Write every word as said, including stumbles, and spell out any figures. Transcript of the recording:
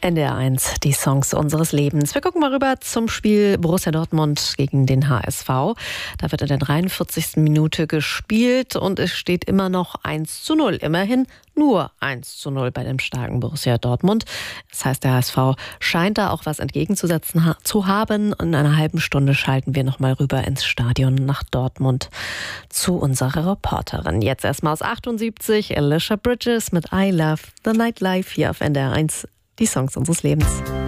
N D R eins, die Songs unseres Lebens. Wir gucken mal rüber zum Spiel Borussia Dortmund gegen den H S V. Da wird in der dreiundvierzigsten Minute gespielt und es steht immer noch eins zu null. Immerhin nur eins zu null bei dem starken Borussia Dortmund. Das heißt, der H S V scheint da auch was entgegenzusetzen ha- zu haben. In einer halben Stunde schalten wir nochmal rüber ins Stadion nach Dortmund zu unserer Reporterin. Jetzt erstmal aus achtundsiebzig, Alicia Bridges mit I Love the Nightlife hier auf N D R eins. Die Songs unseres Lebens.